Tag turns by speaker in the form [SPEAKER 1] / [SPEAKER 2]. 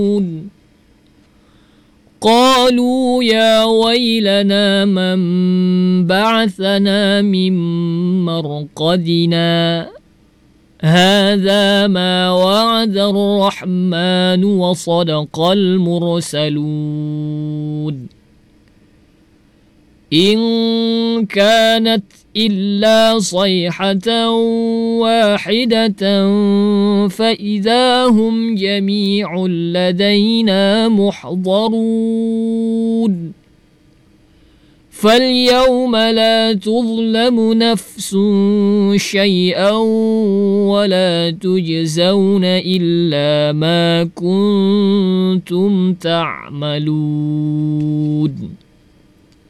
[SPEAKER 1] قالوا يا ويلنا من بعثنا من مرقدنا هذا ما وعد الرحمن وصدق المرسلون إن كانت إلا صيحة واحدة فإذا هم جميع لدينا محضرون فاليوم لا تظلم نفس شيئا ولا تجزون إلا ما كنتم تعملون